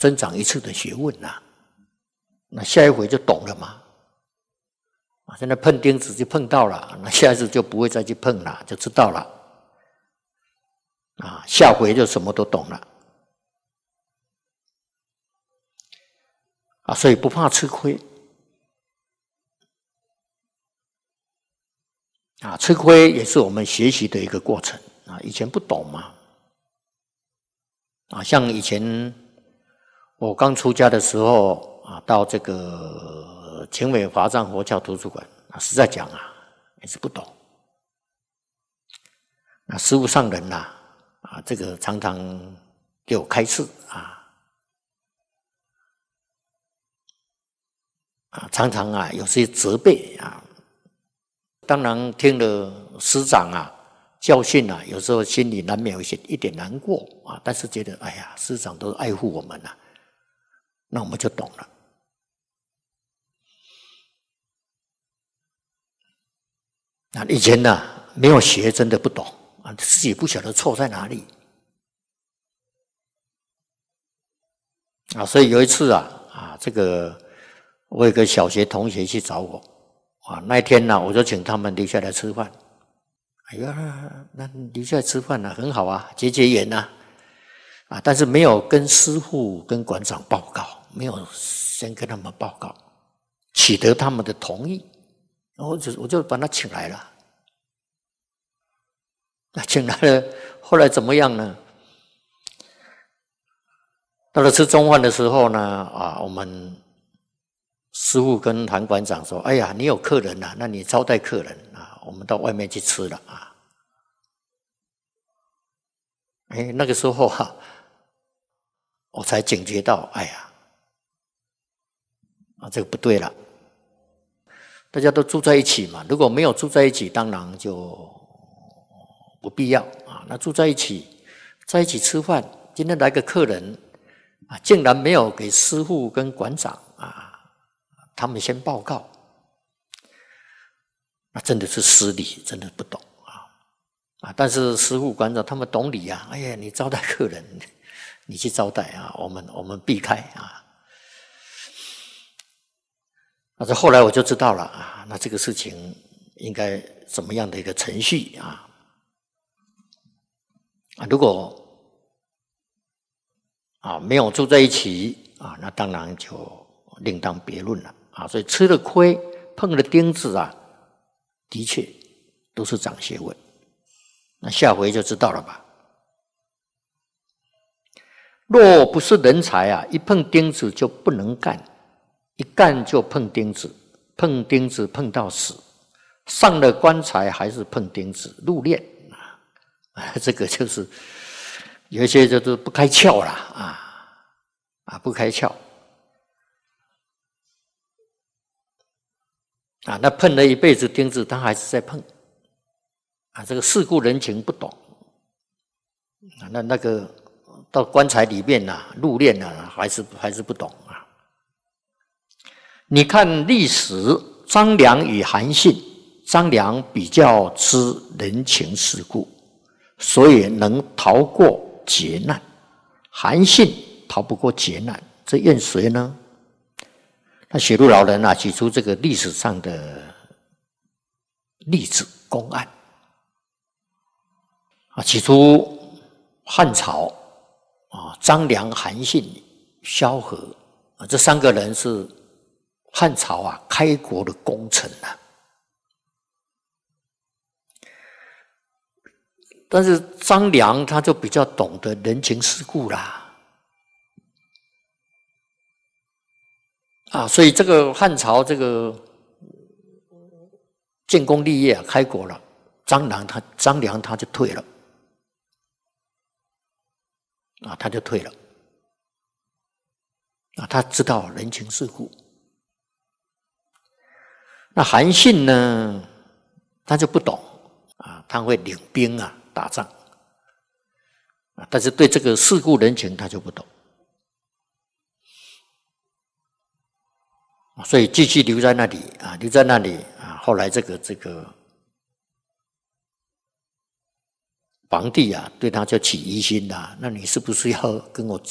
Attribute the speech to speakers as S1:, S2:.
S1: 增长一次的学问呐。那下一回就懂了嘛。现在碰钉子就碰到了，那下一次就不会再去碰了，就知道了。下回就什么都懂了。所以不怕吃亏。吃亏也是我们学习的一个过程。以前不懂嘛。像以前我刚出家的时候到这个清美华藏佛教图书馆，实在讲也是不懂。那师父上人这个常常给我开示常常有些责备当然听了师长教训有时候心里难免有一点难过但是觉得哎呀，师长都爱护我们那我们就懂了。以前没有学，真的不懂自己不晓得错在哪里所以有一次这个我有个小学同学去找我那一天我就请他们留下来吃饭。哎呀，那留下来吃饭很好结缘但是没有跟师父跟馆长报告，没有先跟他们报告，取得他们的同意，然后我就把他请来了。请来了，后来怎么样呢？到了吃中饭的时候呢我们师父跟韩馆长说：“哎呀，你有客人那你招待客人我们到外面去吃了那个时候我才警觉到，哎呀，这个不对了。大家都住在一起嘛，如果没有住在一起，当然就不必要那住在一起，在一起吃饭，今天来个客人竟然没有给师父跟馆长他们先报告，那真的是失礼，真的不懂但是师父馆长他们懂礼哎呀，你招待客人，你去招待我们避开那这后来我就知道了那这个事情应该怎么样的一个程序如果没有住在一起那当然就另当别论了所以吃了亏碰了钉子的确都是长学问。那下回就知道了吧。若不是人才一碰钉子就不能干，一干就碰钉子，碰钉子碰到死，上了棺材还是碰钉子，入殓这个就是有一些就是不开窍了不开窍那碰了一辈子钉子，他还是在碰这个世故人情不懂那个到棺材里面入殓还是不懂你看历史，张良与韩信，张良比较知人情世故，所以能逃过劫难，韩信逃不过劫难，这怨谁呢？那雪鹿老人举出这个历史上的例子公案起初汉朝张良、韩信、萧何这三个人是汉朝开国的功臣但是张良他就比较懂得人情世故啦所以这个汉朝这个建功立业开国了，张良他就退了他就退了他知道人情世故。那韩信呢，他就不懂他会领兵打仗但是对这个世故人情他就不懂所以继续留在那里后来这个皇帝对他就起疑心那你是不是要跟我